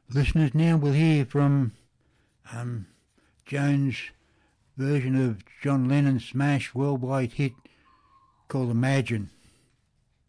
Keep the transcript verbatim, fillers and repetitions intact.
Listeners, now we'll hear from um, Jones' version of John Lennon's smash worldwide hit called Imagine.